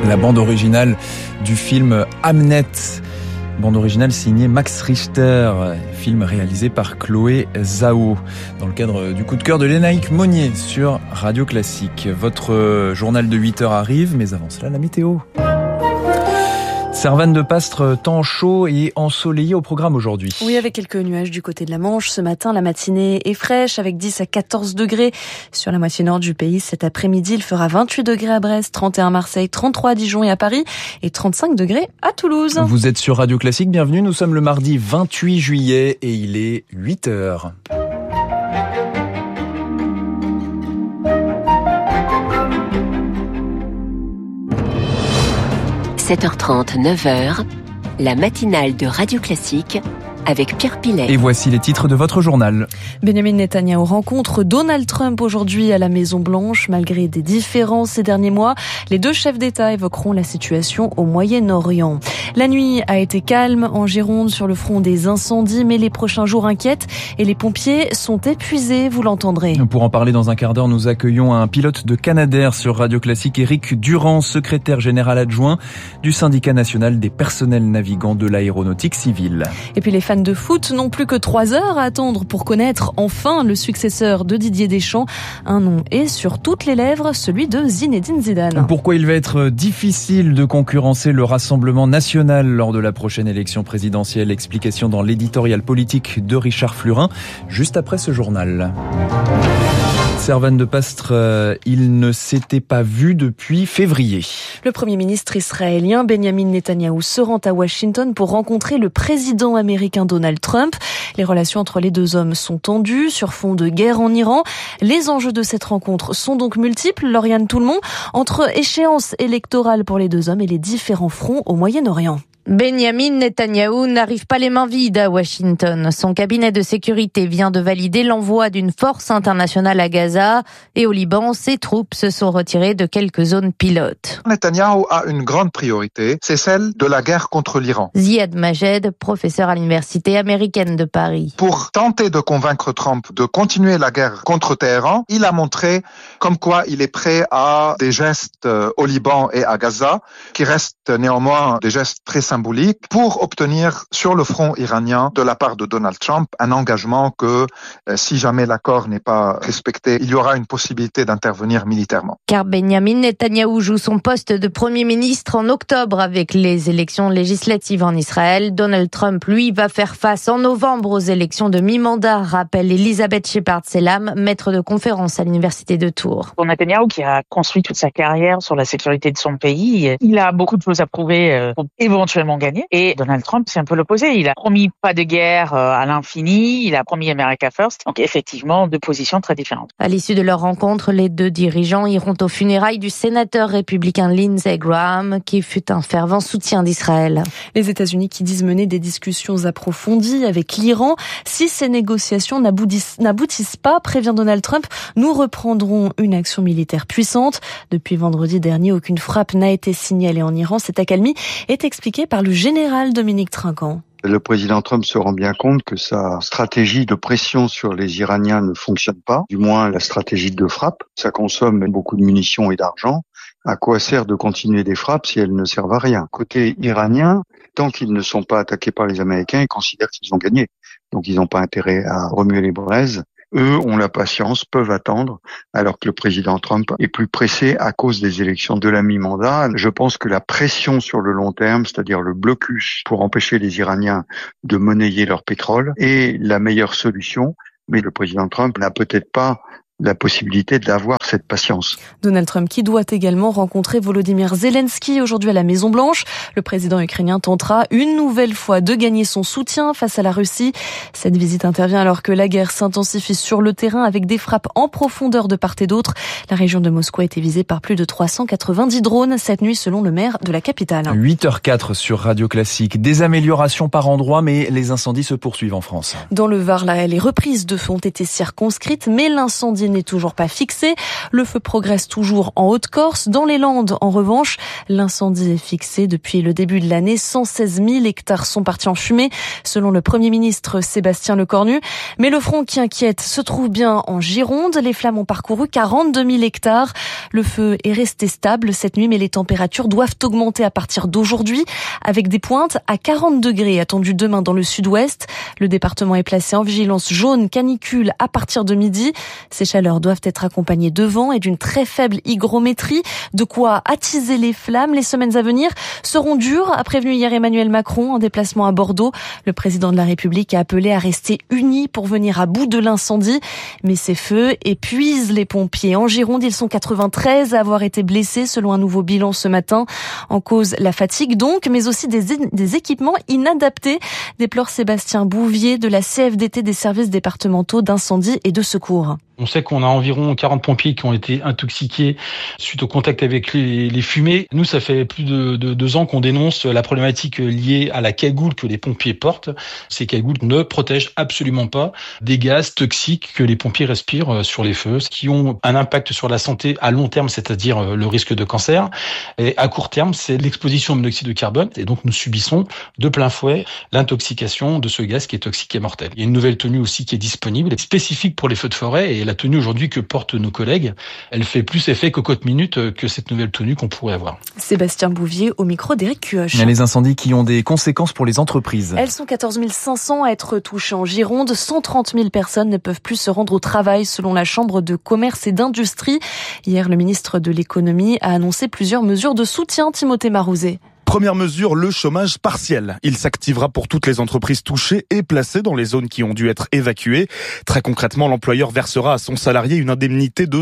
La bande originale du film Hamnet. Bande originale signée Max Richter, film réalisé par Chloé Zhao, dans le cadre du coup de cœur de Lénaïque Monnier sur Radio Classique. Votre journal de 8h arrive, mais avant cela, la météo. Servanne-de-Pastre, temps chaud et ensoleillé au programme aujourd'hui. Oui, avec quelques nuages du côté de la Manche. Ce matin, la matinée est fraîche avec 10 à 14 degrés sur la moitié nord du pays. Cet après-midi, il fera 28 degrés à Brest, 31 à Marseille, 33 à Dijon et à Paris et 35 degrés à Toulouse. Vous êtes sur Radio Classique, bienvenue. Nous sommes le mardi 28 juillet et il est 8h. « 7h30, 9h, la matinale de Radio Classique avec Pierre Pillet. Et voici les titres de votre journal. Benjamin Netanyahou rencontre Donald Trump aujourd'hui à la Maison-Blanche. Malgré des différences ces derniers mois, les deux chefs d'État évoqueront la situation au Moyen-Orient. La nuit a été calme en Gironde sur le front des incendies, mais les prochains jours inquiètent et les pompiers sont épuisés, vous l'entendrez. Pour en parler dans un quart d'heure, nous accueillons un pilote de Canadair sur Radio Classique, Éric Durand, secrétaire général adjoint du syndicat national des personnels navigants de l'aéronautique civile. Et puis les fans de foot n'ont plus que 3 heures à attendre pour connaître enfin le successeur de Didier Deschamps. Un nom est sur toutes les lèvres, celui de Zinedine Zidane. Pourquoi il va être difficile de concurrencer le Rassemblement national lors de la prochaine élection présidentielle? Explication dans l'éditorial politique de Richard Flurin, juste après ce journal. Servanne-de-Pastre, il ne s'était pas vu depuis février. Le Premier ministre israélien Benjamin Netanyahou se rend à Washington pour rencontrer le président américain Donald Trump. Les relations entre les deux hommes sont tendues sur fond de guerre en Iran. Les enjeux de cette rencontre sont donc multiples. Lauriane Toulmont, entre échéances électorales pour les deux hommes et les différents fronts au Moyen-Orient. Benjamin Netanyahou n'arrive pas les mains vides à Washington. Son cabinet de sécurité vient de valider l'envoi d'une force internationale à Gaza et au Liban, ses troupes se sont retirées de quelques zones pilotes. Netanyahou a une grande priorité, c'est celle de la guerre contre l'Iran. Ziad Majed, professeur à l'université américaine de Paris. Pour tenter de convaincre Trump de continuer la guerre contre Téhéran, il a montré comme quoi il est prêt à des gestes au Liban et à Gaza, qui restent néanmoins des gestes très symboliques pour obtenir sur le front iranien de la part de Donald Trump un engagement que si jamais l'accord n'est pas respecté, il y aura une possibilité d'intervenir militairement. Car Benjamin Netanyahou joue son poste de Premier ministre en octobre avec les élections législatives en Israël. Donald Trump, lui, va faire face en novembre aux élections de mi-mandat, rappelle Elisabeth Shepard-Selam, maître de conférence à l'université de Tours. Pour Netanyahou, qui a construit toute sa carrière sur la sécurité de son pays, il a beaucoup de choses à prouver pour éventuellement gagné. Et Donald Trump, c'est un peu l'opposé. Il a promis pas de guerre à l'infini, il a promis America First. Donc effectivement, deux positions très différentes. À l'issue de leur rencontre, les deux dirigeants iront aux funérailles du sénateur républicain Lindsey Graham, qui fut un fervent soutien d'Israël. Les États-Unis qui disent mener des discussions approfondies avec l'Iran. Si ces négociations n'aboutissent pas, prévient Donald Trump, nous reprendrons une action militaire puissante. Depuis vendredi dernier, aucune frappe n'a été signalée en Iran. Cette accalmie est expliquée par le général Dominique Trinquant. Le président Trump se rend bien compte que sa stratégie de pression sur les Iraniens ne fonctionne pas, du moins la stratégie de frappe. Ça consomme beaucoup de munitions et d'argent. À quoi sert de continuer des frappes si elles ne servent à rien? Côté iranien, tant qu'ils ne sont pas attaqués par les Américains, ils considèrent qu'ils ont gagné. Donc ils n'ont pas intérêt à remuer les braises. Eux ont la patience, peuvent attendre, alors que le président Trump est plus pressé à cause des élections de la mi-mandat. Je pense que la pression sur le long terme, c'est-à-dire le blocus pour empêcher les Iraniens de monnayer leur pétrole, est la meilleure solution. Mais le président Trump n'a peut-être pas la possibilité d'avoir cette patience. Donald Trump qui doit également rencontrer Volodymyr Zelensky aujourd'hui à la Maison-Blanche. Le président ukrainien tentera une nouvelle fois de gagner son soutien face à la Russie. Cette visite intervient alors que la guerre s'intensifie sur le terrain avec des frappes en profondeur de part et d'autre. La région de Moscou a été visée par plus de 390 drones cette nuit selon le maire de la capitale. 8h04 sur Radio Classique. Des améliorations par endroits, mais les incendies se poursuivent en France. Dans le Var, les reprises de feu ont été circonscrites, mais l'incendie n'est toujours pas fixé. Le feu progresse toujours en Haute-Corse. Dans les Landes, en revanche, l'incendie est fixé depuis le début de l'année. 116 000 hectares sont partis en fumée, selon le Premier ministre Sébastien Lecornu. Mais le front qui inquiète se trouve bien en Gironde. Les flammes ont parcouru 42 000 hectares. Le feu est resté stable cette nuit, mais les températures doivent augmenter à partir d'aujourd'hui, avec des pointes à 40 degrés attendues demain dans le sud-ouest. Le département est placé en vigilance jaune canicule à partir de midi. Ces chaleurs doivent être accompagnées de vent et d'une très faible hygrométrie, de quoi attiser les flammes. Les semaines à venir seront dures, a prévenu hier Emmanuel Macron en déplacement à Bordeaux. Le président de la République a appelé à rester unis pour venir à bout de l'incendie. Mais ces feux épuisent les pompiers. En Gironde, ils sont 93 à avoir été blessés selon un nouveau bilan ce matin. En cause, la fatigue donc, mais aussi des équipements inadaptés, déplore Sébastien Bouvier de la CFDT des services départementaux d'incendie et de secours. On sait qu'on a environ 40 pompiers qui ont été intoxiqués suite au contact avec les fumées. Nous, ça fait plus de 2 ans qu'on dénonce la problématique liée à la cagoule que les pompiers portent. Ces cagoules ne protègent absolument pas des gaz toxiques que les pompiers respirent sur les feux, ce qui ont un impact sur la santé à long terme, c'est-à-dire le risque de cancer. Et à court terme, c'est l'exposition au monoxyde de carbone. Et donc, nous subissons de plein fouet l'intoxication de ce gaz qui est toxique et mortel. Il y a une nouvelle tenue aussi qui est disponible, spécifique pour les feux de forêt. Et la tenue aujourd'hui que portent nos collègues, elle fait plus effet cocotte minute que cette nouvelle tenue qu'on pourrait avoir. Sébastien Bouvier au micro d'Éric Cuoche. Il y a les incendies qui ont des conséquences pour les entreprises. Elles sont 14 500 à être touchées en Gironde. 130 000 personnes ne peuvent plus se rendre au travail selon la Chambre de commerce et d'industrie. Hier, le ministre de l'économie a annoncé plusieurs mesures de soutien. Timothée Marouzet. Première mesure, le chômage partiel. Il s'activera pour toutes les entreprises touchées et placées dans les zones qui ont dû être évacuées. Très concrètement, l'employeur versera à son salarié une indemnité de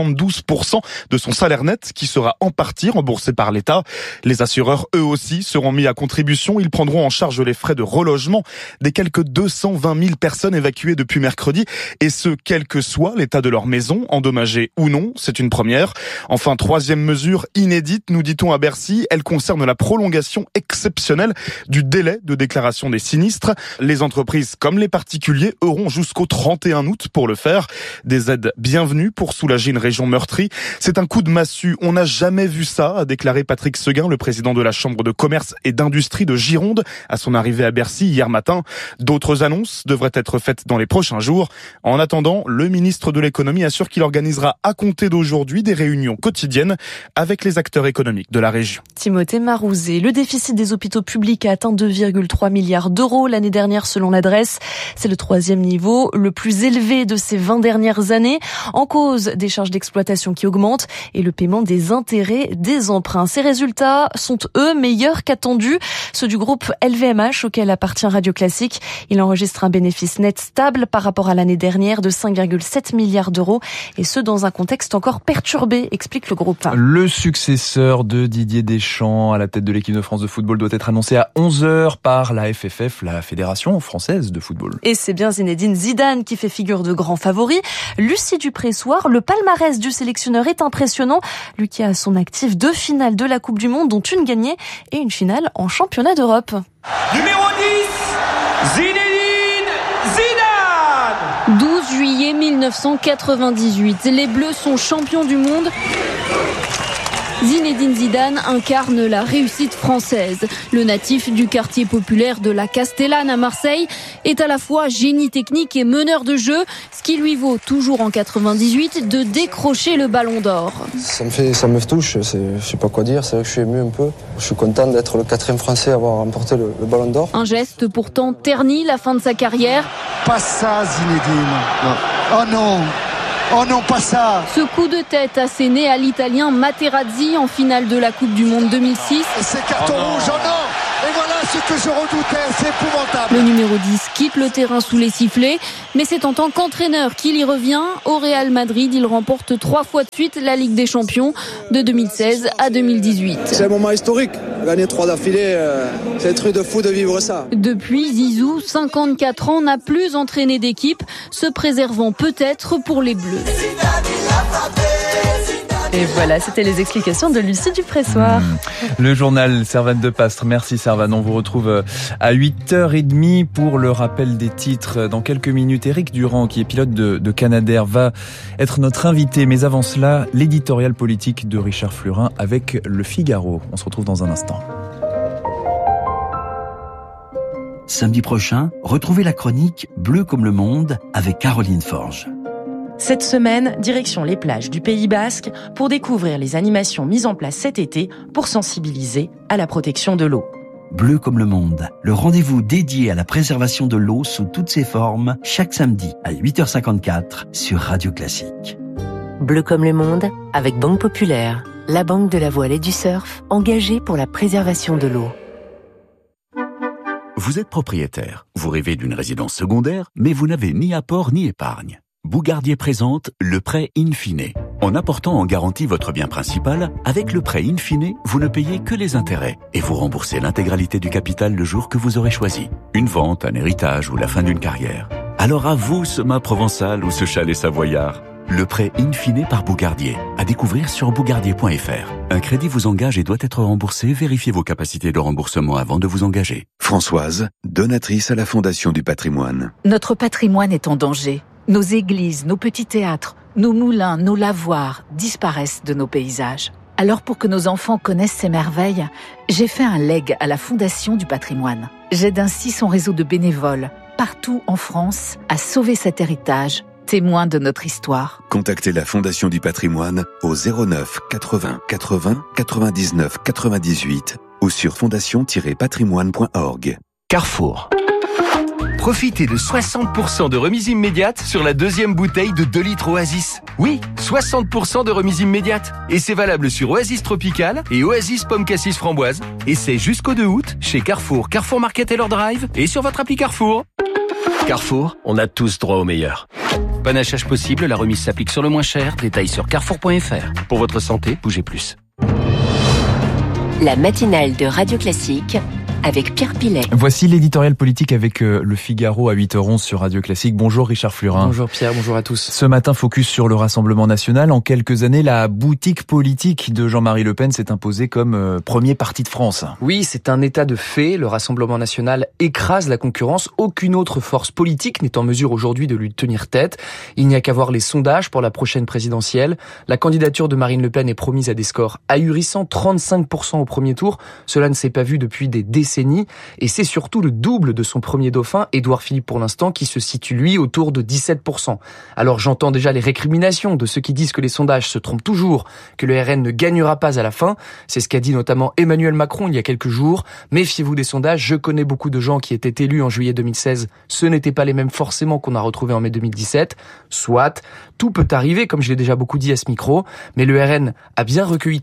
72% de son salaire net qui sera en partie remboursé par l'État. Les assureurs, eux aussi, seront mis à contribution. Ils prendront en charge les frais de relogement des quelques 220 000 personnes évacuées depuis mercredi, et ce, quel que soit l'état de leur maison, endommagée ou non. C'est une première. Enfin, troisième mesure inédite, nous dit-on à Bercy, elle concerne la prolongation exceptionnelle du délai de déclaration des sinistres. Les entreprises comme les particuliers auront jusqu'au 31 août pour le faire. Des aides bienvenues pour soulager une région meurtrie. C'est un coup de massue. On n'a jamais vu ça, a déclaré Patrick Seguin, le président de la Chambre de commerce et d'industrie de Gironde, à son arrivée à Bercy hier matin. D'autres annonces devraient être faites dans les prochains jours. En attendant, le ministre de l'économie assure qu'il organisera à compter d'aujourd'hui des réunions quotidiennes avec les acteurs économiques de la région. Timothée Marouzet. Le déficit des hôpitaux publics a atteint 2,3 milliards d'euros l'année dernière selon l'adresse. C'est le 3e niveau, le plus élevé de ces 20 dernières années. En cause, des charges d'exploitation qui augmentent et le paiement des intérêts des emprunts. Ces résultats sont, eux, meilleurs qu'attendus. Ceux du groupe LVMH auquel appartient Radio Classique. Il enregistre un bénéfice net stable par rapport à l'année dernière de 5,7 milliards d'euros. Et ce, dans un contexte encore perturbé, explique le groupe. Le successeur de Didier Deschamps à la tête de l'équipe de France de football doit être annoncé à 11h par la FFF, la Fédération française de football. Et c'est bien Zinedine Zidane qui fait figure de grand favori. Lucie Dupré-Soir, le palmarès du sélectionneur est impressionnant. Lui qui a à son actif 2 finales de la Coupe du Monde, dont une gagnée et une finale en championnat d'Europe. Numéro 10, Zinedine Zidane. 12 juillet 1998, les Bleus sont champions du monde. Zinedine Zidane incarne la réussite française. Le natif du quartier populaire de la Castellane à Marseille est à la fois génie technique et meneur de jeu, ce qui lui vaut toujours en 98 de décrocher le Ballon d'Or. Ça me touche, je sais pas quoi dire, c'est vrai que je suis ému un peu. Je suis content d'être le 4e Français à avoir remporté le Ballon d'Or. Un geste pourtant terni la fin de sa carrière. Pas ça, Zinedine. Non. Oh non. Oh non, pas ça! Ce coup de tête asséné à l'Italien Materazzi en finale de la Coupe du Monde 2006. C'est carton rouge, oh non! Et voilà ce que je redoutais, c'est épouvantable. Le numéro 10 quitte le terrain sous les sifflets, mais c'est en tant qu'entraîneur qu'il y revient. Au Real Madrid, il remporte 3 fois de suite la Ligue des Champions de 2016 à 2018. C'est un moment historique. Gagner 3 d'affilée, c'est un truc de fou de vivre ça. Depuis, Zizou, 54 ans, n'a plus entraîné d'équipe, se préservant peut-être pour les Bleus. Et voilà, c'était les explications de Lucie Dupressoir. Le journal Servane de Pastre. Merci Servane. On vous retrouve à 8h30 pour le rappel des titres. Dans quelques minutes, Éric Durand, qui est pilote de Canadair, va être notre invité. Mais avant cela, l'éditorial politique de Richard Flurin avec Le Figaro. On se retrouve dans un instant. Samedi prochain, retrouvez la chronique Bleu comme le monde avec Caroline Forge. Cette semaine, direction les plages du Pays Basque pour découvrir les animations mises en place cet été pour sensibiliser à la protection de l'eau. Bleu comme le monde, le rendez-vous dédié à la préservation de l'eau sous toutes ses formes, chaque samedi à 8h54 sur Radio Classique. Bleu comme le monde, avec Banque Populaire, la banque de la voile et du surf, engagée pour la préservation de l'eau. Vous êtes propriétaire, vous rêvez d'une résidence secondaire, mais vous n'avez ni apport ni épargne. Bougardier présente le prêt in fine. En apportant en garantie votre bien principal, avec le prêt in fine, vous ne payez que les intérêts et vous remboursez l'intégralité du capital le jour que vous aurez choisi. Une vente, un héritage ou la fin d'une carrière. Alors à vous ce mât provençal ou ce chalet savoyard. Le prêt in fine par Bougardier, à découvrir sur bougardier.fr. Un crédit vous engage et doit être remboursé. Vérifiez vos capacités de remboursement avant de vous engager. Françoise, donatrice à la Fondation du patrimoine. Notre patrimoine est en danger. Nos églises, nos petits théâtres, nos moulins, nos lavoirs disparaissent de nos paysages. Alors pour que nos enfants connaissent ces merveilles, j'ai fait un leg à la Fondation du patrimoine. J'aide ainsi son réseau de bénévoles, partout en France, à sauver cet héritage, témoin de notre histoire. Contactez la Fondation du patrimoine au 09 80 80 99 98 ou sur fondation-patrimoine.org. Carrefour. Profitez de 60% de remise immédiate sur la deuxième bouteille de 2 litres Oasis. Oui, 60% de remise immédiate. Et c'est valable sur Oasis Tropical et Oasis Pomme Cassis Framboise. Et c'est jusqu'au 2 août chez Carrefour, Carrefour Market et leur Drive et sur votre appli Carrefour. Carrefour, on a tous droit au meilleur. Panachage possible, la remise s'applique sur le moins cher. Détails sur carrefour.fr. Pour votre santé, bougez plus. La matinale de Radio Classique avec Pierre Pilet. Voici l'éditorial politique avec Le Figaro à 8h11 sur Radio Classique. Bonjour Richard Flurin. Bonjour Pierre, bonjour à tous. Ce matin, focus sur le Rassemblement National. En quelques années, la boutique politique de Jean-Marie Le Pen s'est imposée comme premier parti de France. Oui, c'est un état de fait. Le Rassemblement National écrase la concurrence. Aucune autre force politique n'est en mesure aujourd'hui de lui tenir tête. Il n'y a qu'à voir les sondages pour la prochaine présidentielle. La candidature de Marine Le Pen est promise à des scores ahurissants, 35% au premier tour. Cela ne s'est pas vu depuis des décennies. Et c'est surtout le double de son premier dauphin, Édouard Philippe pour l'instant, qui se situe lui autour de 17%. Alors j'entends déjà les récriminations de ceux qui disent que les sondages se trompent toujours, que le RN ne gagnera pas à la fin. C'est ce qu'a dit notamment Emmanuel Macron il y a quelques jours. Méfiez-vous des sondages, je connais beaucoup de gens qui étaient élus en juillet 2016. Ce n'étaient pas les mêmes forcément qu'on a retrouvés en mai 2017. Soit, tout peut arriver, comme je l'ai déjà beaucoup dit à ce micro, mais le RN a bien recueilli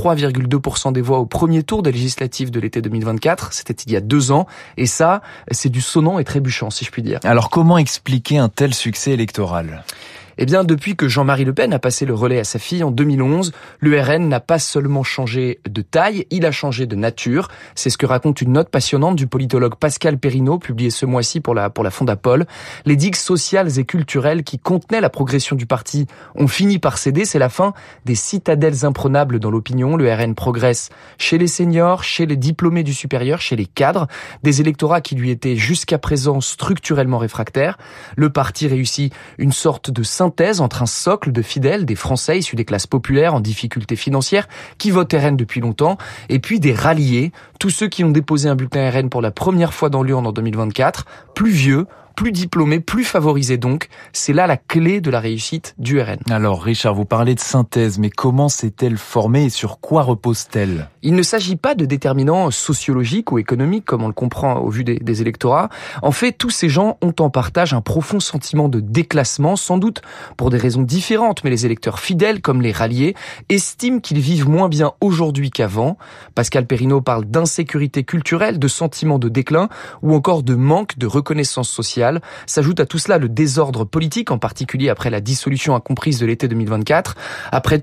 33,2% des voix au premier tour des législatives de l'été 2024. C'était il y a 2 ans. Et ça, c'est du sonnant et trébuchant, si je puis dire. Alors, comment expliquer un tel succès électoral ? Eh bien, depuis que Jean-Marie Le Pen a passé le relais à sa fille en 2011, le RN n'a pas seulement changé de taille, il a changé de nature. C'est ce que raconte une note passionnante du politologue Pascal Perrineau, publiée ce mois-ci pour la Fondapol. Les digues sociales et culturelles qui contenaient la progression du parti ont fini par céder. C'est la fin des citadelles imprenables dans l'opinion. Le RN progresse chez les seniors, chez les diplômés du supérieur, chez les cadres, des électorats qui lui étaient jusqu'à présent structurellement réfractaires. Le parti réussit une sorte de synthèse entre un socle de fidèles, des Français issus des classes populaires en difficulté financière, qui votent RN depuis longtemps, et puis des ralliés, tous ceux qui ont déposé un bulletin RN pour la première fois dans l'urne en 2024, plus vieux, plus diplômés, plus favorisés donc. C'est là la clé de la réussite du RN. Alors Richard, vous parlez de synthèse, mais comment s'est-elle formée et sur quoi repose-t-elle ? Il ne s'agit pas de déterminants sociologiques ou économiques comme on le comprend au vu des électorats. En fait, tous ces gens ont en partage un profond sentiment de déclassement, sans doute pour des raisons différentes, mais les électeurs fidèles, comme les ralliés, estiment qu'ils vivent moins bien aujourd'hui qu'avant. Pascal Perrineau parle d'insécurité culturelle, de sentiment de déclin ou encore de manque de reconnaissance sociale. S'ajoute à tout cela le désordre politique, en particulier après la dissolution incomprise de l'été 2024. Après